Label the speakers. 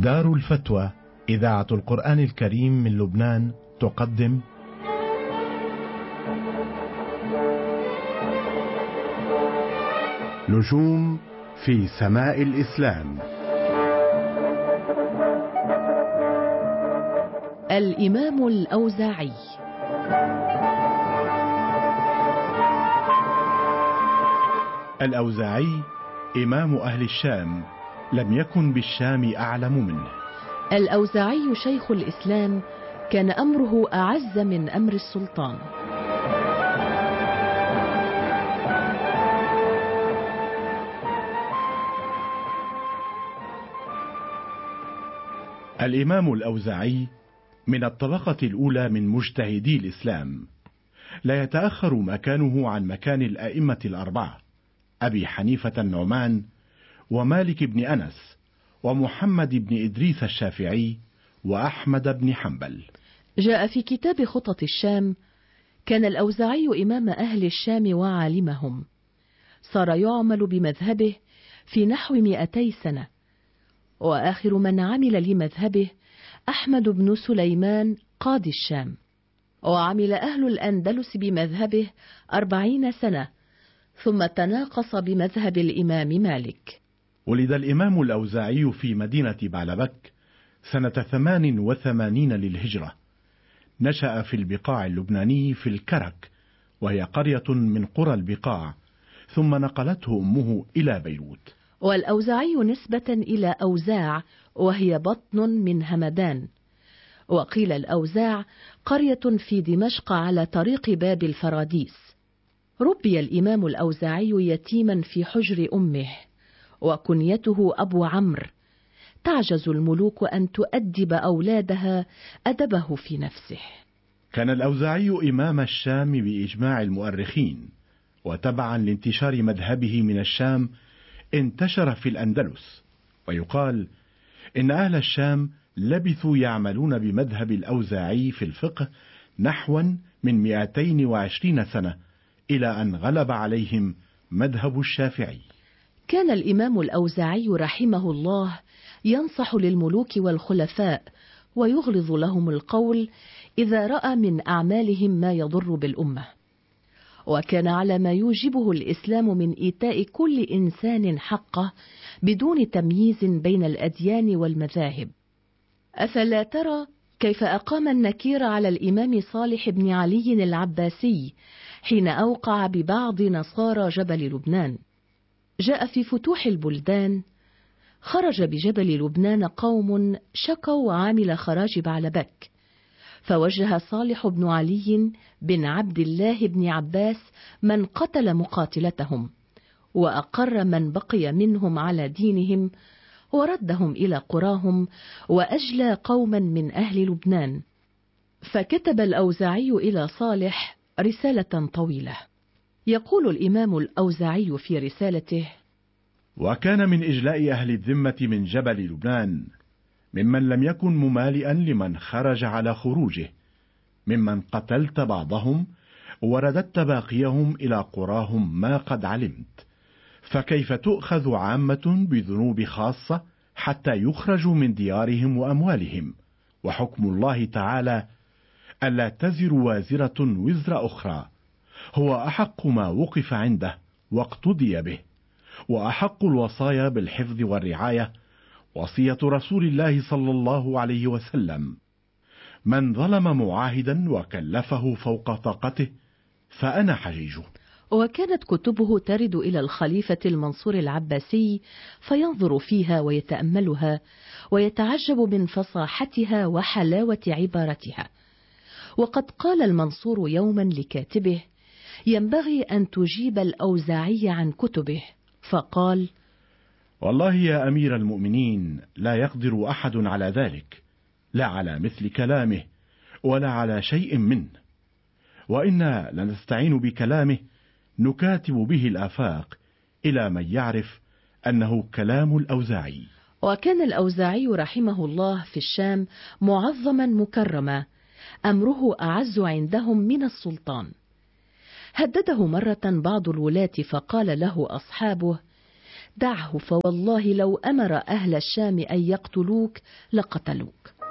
Speaker 1: دار الفتوى إذاعة القرآن الكريم من لبنان تقدم نجوم في سماء الإسلام.
Speaker 2: الإمام الأوزاعي.
Speaker 1: الأوزاعي إمام أهل الشام، لم يكن بالشام أعلم منه.
Speaker 2: الأوزاعي شيخ الإسلام، كان أمره أعز من أمر السلطان.
Speaker 1: الإمام الأوزاعي من الطبقة الأولى من مجتهدي الإسلام، لا يتأخر مكانه عن مكان الأئمة الأربعة أبي حنيفة النعمان ومالك بن أنس ومحمد بن إدريس الشافعي وأحمد بن حنبل.
Speaker 2: جاء في كتاب خطط الشام: كان الأوزاعي إمام أهل الشام وعالمهم، صار يعمل بمذهبه في نحو 200 سنة، وآخر من عمل لمذهبه أحمد بن سليمان قاضي الشام، وعمل أهل الأندلس بمذهبه 40 سنة، ثم تناقص بمذهب الإمام مالك.
Speaker 1: ولد الإمام الأوزاعي في مدينة بعلبك سنة 88 للهجرة. نشأ في البقاع اللبناني في الكرك، وهي قرية من قرى البقاع، ثم نقلته أمه إلى بيروت.
Speaker 2: والأوزاعي نسبة إلى أوزاع، وهي بطن من همدان، وقيل الأوزاع قرية في دمشق على طريق باب الفراديس. ربي الإمام الأوزاعي يتيما في حجر أمه، وكنيته أبو عمرو. تعجز الملوك أن تؤدب أولادها أدبه في نفسه.
Speaker 1: كان الأوزاعي إمام الشام بإجماع المؤرخين، وتبعا لانتشار مذهبه من الشام انتشر في الأندلس، ويقال إن أهل الشام لبثوا يعملون بمذهب الأوزاعي في الفقه نحوا من 220 سنة، إلى أن غلب عليهم مذهب الشافعي.
Speaker 2: كان الإمام الأوزاعي رحمه الله ينصح للملوك والخلفاء، ويغلظ لهم القول إذا رأى من أعمالهم ما يضر بالأمة، وكان على ما يوجبه الإسلام من إيتاء كل إنسان حقه بدون تمييز بين الأديان والمذاهب. أفلا ترى كيف أقام النكير على الإمام صالح بن علي العباسي حين أوقع ببعض نصارى جبل لبنان؟ جاء في فتوح البلدان: خرج بجبل لبنان قوم شكوا عامل خراج بعلبك، فوجه صالح بن علي بن عبد الله بن عباس من قتل مقاتلتهم، وأقر من بقي منهم على دينهم، وردهم إلى قراهم، وأجلى قوما من أهل لبنان. فكتب الأوزاعي إلى صالح رسالة طويلة. يقول الإمام الأوزاعي في رسالته:
Speaker 1: وكان من إجلاء أهل الذمة من جبل لبنان ممن لم يكن ممالئا لمن خرج على خروجه، ممن قتلت بعضهم ورددت باقيهم إلى قراهم ما قد علمت، فكيف تؤخذ عامة بذنوب خاصة حتى يخرجوا من ديارهم وأموالهم، وحكم الله تعالى ألا تزر وازرة وزر أخرى، هو أحق ما وقف عنده واقتضي به، وأحق الوصايا بالحفظ والرعاية وصية رسول الله صلى الله عليه وسلم: من ظلم معاهدا وكلفه فوق طاقته فأنا حجيجه.
Speaker 2: وكانت كتبه ترد إلى الخليفة المنصور العباسي، فينظر فيها ويتأملها، ويتعجب من فصاحتها وحلاوة عبارتها. وقد قال المنصور يوما لكاتبه: ينبغي أن تجيب الأوزاعي عن كتبه، فقال:
Speaker 1: والله يا أمير المؤمنين، لا يقدر أحد على ذلك، لا على مثل كلامه ولا على شيء منه، وإنا لنستعين بكلامه نكاتب به الآفاق إلى من يعرف أنه كلام الأوزاعي.
Speaker 2: وكان الأوزاعي رحمه الله في الشام معظما مكرما، أمره أعز عندهم من السلطان. هدده مرة بعض الولاة، فقال له أصحابه: دعه فوالله لو أمر أهل الشام أن يقتلوك لقتلوك.